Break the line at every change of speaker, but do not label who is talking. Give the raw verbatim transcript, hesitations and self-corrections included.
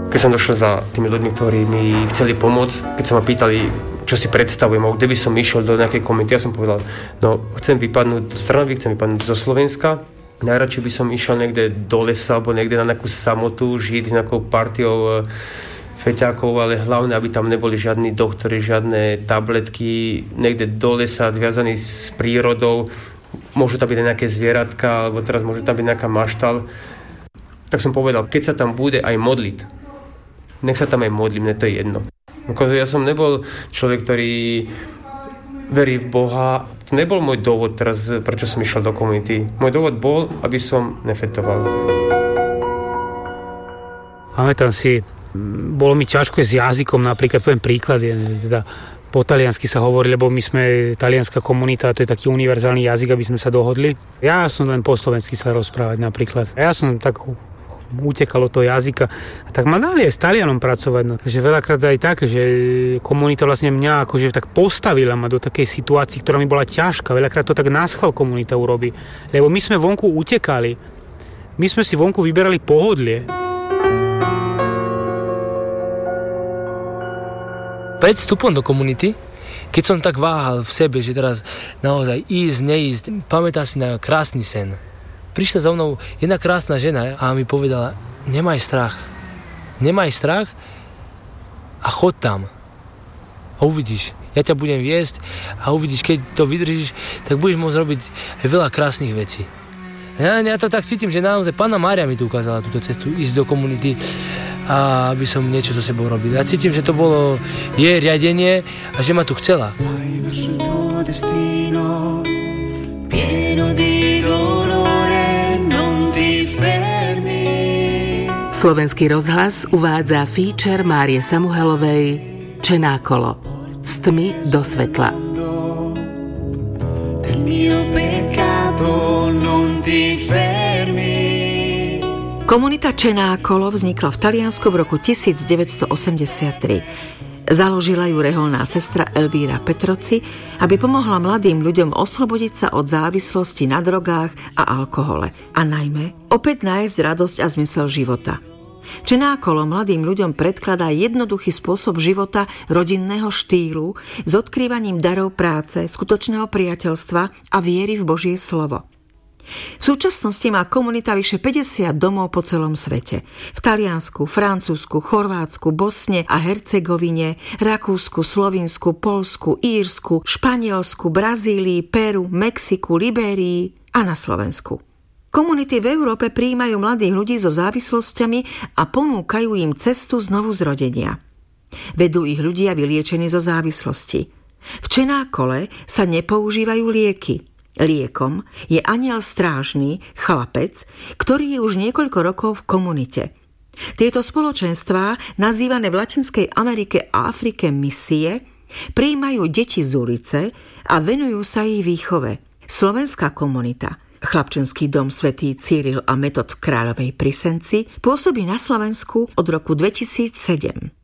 Keď som došiel za tými ľuďmi, ktorí mi chceli pomôcť, keď sa ma pýtali, čo si predstavujem, kde by som išiel do nejakej komunity, ja som povedal, no chcem vypadnúť z Trnavy, chcem vypadnúť zo Slovenska. Najradšej by som išiel niekde do lesa alebo niekde na nejakú samotu, žiť s nejakou partiou feťákov, ale hlavne, aby tam neboli žiadni doktori, žiadne tabletky, niekde do lesa, zviazaní s prírodou. Môžu tam byť nejaké zvieratka, alebo teraz môže tam byť nejaká maštal. Tak som povedal, keď sa tam bude aj modliť, nech sa tam aj modlí, mne to je jedno. Ja som nebol človek, ktorý verí v Boha. To nebol môj dôvod teraz, prečo som išiel do komunity. Môj dôvod bol, aby som nefetoval.
Pamätám si, bolo mi ťažko s jazykom, napríklad poviem príklad, teda po taliansky sa hovorí, lebo my sme talianská komunita, to je taký univerzálny jazyk, aby sme sa dohodli. Ja som len po slovensky sa rozprávať napríklad. Ja som tak utekal od toho jazyka, a tak ma dali aj s Talianom pracovať. No. Takže veľakrát aj tak, že komunita vlastne mňa akože tak postavila ma do takej situácii, ktorá mi bola ťažká. Veľakrát to tak náschval komunita urobí. Lebo my sme vonku utekali. My sme si vonku vyberali pohodlie.
Pred vstupom do komunity, keď som tak váhal v sebe, že teraz naozaj ísť, neísť, pamätám si na krásny sen. Prišla za mnou jedna krásna žena a mi povedala, nemaj strach, nemaj strach a chod tam. A uvidíš, ja ťa budem viesť a uvidíš, keď to vydržíš, tak budeš môcť robiť veľa krásnych vecí. Ja, ja to tak cítim, že naozaj Panna Mária mi tu ukázala túto cestu, ísť do komunity, a aby som niečo so sebou robil. Ja cítim, že to bolo jej riadenie a že ma tu chcela.
Slovenský rozhlas uvádza feature Márie Samuhelovej Čenákolo. Z tmy do svetla. Komunita Čenákolo vznikla v Taliansku v roku devätnásťstoosemdesiattri. Založila ju reholná sestra Elvíra Petroci, aby pomohla mladým ľuďom oslobodiť sa od závislosti na drogách a alkohole. A najmä opäť nájsť radosť a zmysel života. Čenákolo mladým ľuďom predkladá jednoduchý spôsob života rodinného štýlu s odkrývaním darov práce, skutočného priateľstva a viery v Božie slovo. V súčasnosti má komunita vyše päťdesiat domov po celom svete. V Taliansku, Francúzsku, Chorvátsku, Bosne a Hercegovine, Rakúsku, Slovinsku, Poľsku, Írsku, Španielsku, Brazílii, Peru, Mexiku, Libérii a na Slovensku. Komunity v Európe prijímajú mladých ľudí so závislosťami a ponúkajú im cestu znovu zrodenia. Vedú ich ľudia vyliečení zo závislosti. V Čenákole sa nepoužívajú lieky. Liekom je anjel strážny, chlapec, ktorý je už niekoľko rokov v komunite. Tieto spoločenstvá, nazývané v Latinskej Amerike a Afrike misie, prijímajú deti z ulice a venujú sa ich výchove. Slovenská komunita, chlapčenský dom svätý Cyril a Metod v Kráľovej pri Senci, pôsobí na Slovensku od roku dvetisícsedem.